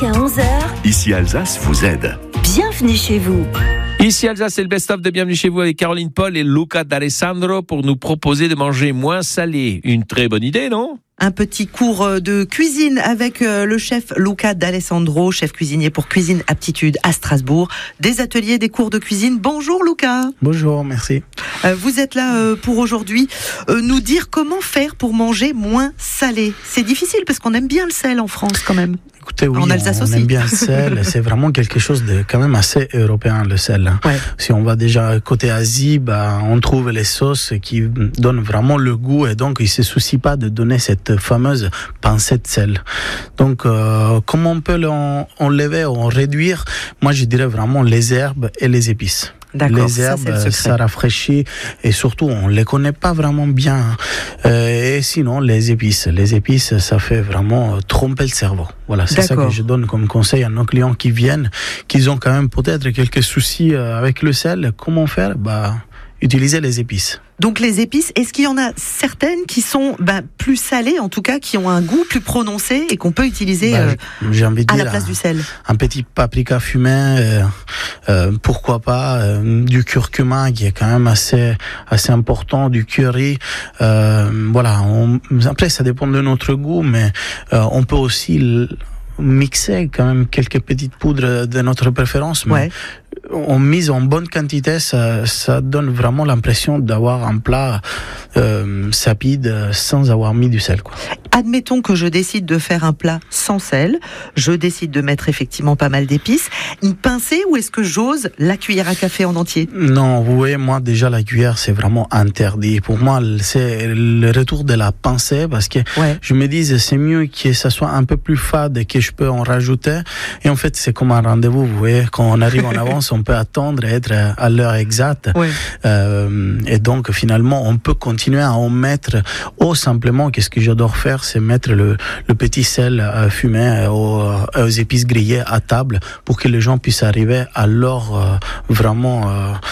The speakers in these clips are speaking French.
Jusqu'à 11h, Ici Alsace vous aide. bienvenue chez vous. Ici Alsace, c'est le best-of de Bienvenue chez vous avec Caroline Paul et Luca D'Alessandro pour nous proposer de manger moins salé. Une très bonne idée, non ? Un petit cours de cuisine avec le chef Luca D'Alessandro, chef cuisinier pour Cuisine Aptitude à Strasbourg. Des ateliers, des cours de cuisine. Bonjour Luca. Bonjour, merci. Vous êtes là pour aujourd'hui nous dire comment faire pour manger moins salé. C'est difficile parce qu'on aime bien le sel en France quand même. Écoutez, oui, En Alsace on aussi. aime bien le sel. C'est vraiment quelque chose de quand même assez européen, le sel. Ouais. Si on va déjà côté Asie, on trouve les sauces qui donnent vraiment le goût et donc ils se soucient pas de donner cette fameuse pincée de sel. Donc, comment on peut l'enlever ou en réduire? Moi, je dirais vraiment les herbes et les épices. D'accord, Les ça, c'est le herbes, secret. ça rafraîchit et surtout on les connaît pas vraiment bien. Et sinon les épices, ça fait vraiment tromper le cerveau. Voilà, c'est ça D'accord. que je donne comme conseil à nos clients qui viennent, qu'ils ont quand même peut-être quelques soucis avec le sel. Comment faire? Utiliser les épices. Donc les épices, est-ce qu'il y en a certaines qui sont plus salées, en tout cas, qui ont un goût plus prononcé et qu'on peut utiliser J'ai envie de à dire la place du sel? un petit paprika fumé, pourquoi pas du curcuma qui est quand même assez important, du curry. Voilà. Après, ça dépend de notre goût, mais on peut aussi mixer quand même quelques petites poudres de notre préférence. Mais Ouais. on mise en bonne quantité, ça donne vraiment l'impression d'avoir un plat sapide sans avoir mis du sel, quoi. Admettons que je décide de faire un plat sans sel, je décide de mettre effectivement pas mal d'épices, une pincée ou est-ce que j'ose la cuillère à café en entier? Non, vous voyez, moi déjà la cuillère c'est vraiment interdit. Pour moi c'est le retour de la pincée parce que Ouais. je me dis c'est mieux que ça soit un peu plus fade et que je peux en rajouter. Et en fait c'est comme un rendez-vous, vous voyez, quand on arrive en avance on peut attendre et être à l'heure exacte. Ouais. Et donc finalement on peut continuer à en mettre, ou simplement qu'est-ce que j'adore faire, c'est mettre le petit sel fumé aux épices grillées à table pour que les gens puissent arriver à leur vraiment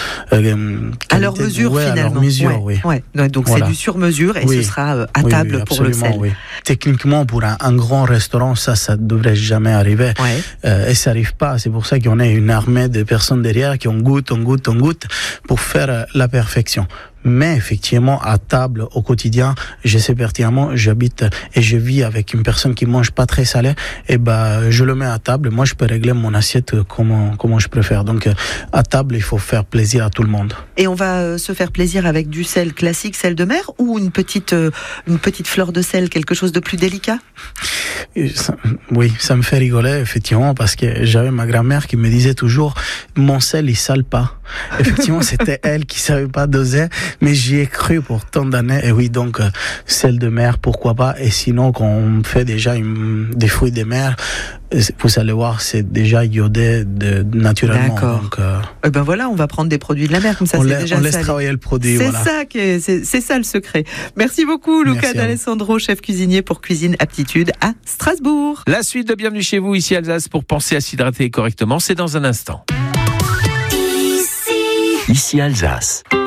À leur mesure ouais, finalement. à leur mesure, oui. Ouais. Donc Voilà. c'est du sur-mesure et Oui. ce sera à Oui, table oui, pour le absolument, sel. oui. Techniquement, pour un grand restaurant, ça devrait jamais arriver. Ouais. Et ça n'arrive pas. C'est pour ça qu'on a une armée de personnes derrière qui on goûte pour faire la perfection. Mais effectivement, à table, au quotidien, je sais pertinemment, j'habite et je vis avec une personne qui mange pas très salé, et je le mets à table. Moi, je peux régler mon assiette comment je préfère. Donc, à table, il faut faire plaisir à tout le monde. Et on va se faire plaisir avec du sel classique, sel de mer, ou une petite fleur de sel, quelque chose de plus délicat? Oui, ça me fait rigoler, effectivement, parce que j'avais ma grand-mère qui me disait toujours, mon sel, il sale pas. Effectivement, c'était elle qui savait pas doser, mais j'y ai cru pour tant d'années. Et oui, donc, sel de mer, pourquoi pas. Et sinon, quand on fait déjà des fruits de mer, vous allez voir, c'est déjà iodé naturellement. D'accord. Donc, Voilà, on va prendre des produits de la mer, comme ça on c'est déjà laisse salé. travailler le produit. C'est Voilà. c'est ça le secret. Merci beaucoup, Luca Merci à vous. D'Alessandro, chef cuisinier pour Cuisine Aptitude à Strasbourg. La suite de Bienvenue chez vous, ici Alsace, pour penser à s'hydrater correctement, c'est dans un instant. Ici Alsace.